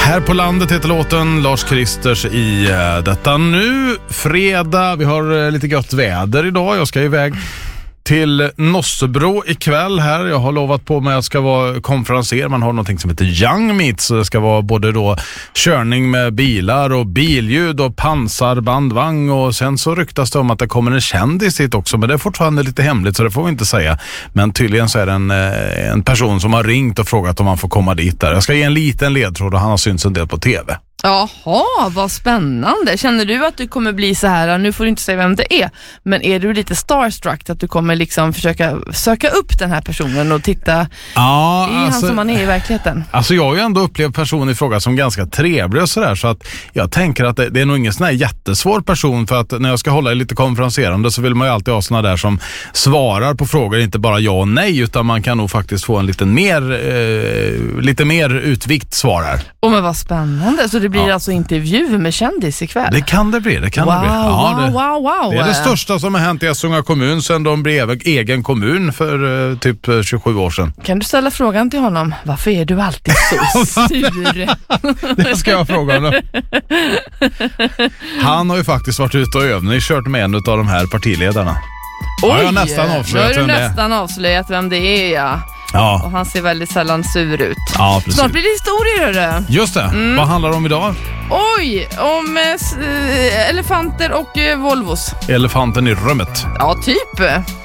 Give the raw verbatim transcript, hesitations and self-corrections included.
Här på landet heter låten Lars Kristers i uh, detta nu fredag. Vi har uh, lite gott väder idag. Jag ska iväg till Nossebro ikväll här. Jag har lovat på mig att jag ska vara konferenser. Man har någonting som heter Young Meet, så det ska vara både då körning med bilar och billjud och pansarbandvagn, och sen så ryktas det om att det kommer en kändis hit också, men det är fortfarande lite hemligt så det får vi inte säga. Men tydligen så är det en, en person som har ringt och frågat om man får komma dit där. Jag ska ge en liten ledtråd och han har synts en del på tv. Jaha, vad spännande. Känner du att du kommer bli så här, nu får du inte säga vem det är, men är du lite starstruck att du kommer liksom försöka söka upp den här personen och titta ja, i alltså, han som han är i verkligheten? Alltså jag har ju ändå upplevt personen i fråga som ganska trevlig och sådär, så att jag tänker att det, det är nog ingen sån här jättesvår person, för att när jag ska hålla i lite konferenserande så vill man ju alltid ha såna där som svarar på frågor, inte bara ja och nej, utan man kan nog faktiskt få en lite mer eh, lite mer utvikt svarar. Åh, men vad spännande. Så det blir ja. alltså intervju med kändis ikväll? Det kan det bli, det kan wow, det bli. Ja, det, wow, wow, wow. Det är det största som har hänt i Essunga kommun sedan de blev egen kommun för uh, typ tjugosju år sedan. Kan du ställa frågan till honom? Varför är du alltid så sur? Det ska jag fråga honom. Han har ju faktiskt varit ute och övningskört med en av de här partiledarna. Oj, ja, jag har nästan avslöjat nu har du vem nästan det är. avslöjat vem det är, ja. Ja. Och han ser väldigt sällan sur ut. Ja, precis. Snart blir det historier, hörru. Just det. Mm. Vad handlar det om idag? Oj, om äh, elefanter och äh, Volvos. Elefanten i rummet. Ja, typ.